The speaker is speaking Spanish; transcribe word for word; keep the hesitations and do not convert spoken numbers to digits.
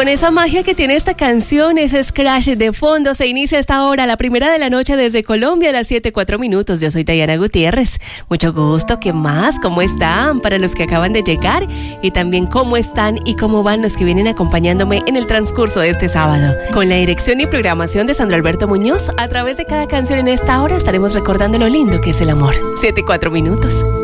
Con esa magia que tiene esta canción, ese scratch de fondo, se inicia esta hora, la primera de la noche desde Colombia a las siete, cuatro minutos. Yo soy Dayana Gutiérrez. Mucho gusto. ¿Qué más? ¿Cómo están? Para los que acaban de llegar y también cómo están y cómo van los que vienen acompañándome en el transcurso de este sábado. Con la dirección y programación de Sandro Alberto Muñoz, a través de cada canción en esta hora estaremos recordando lo lindo que es el amor. siete, cuatro minutos.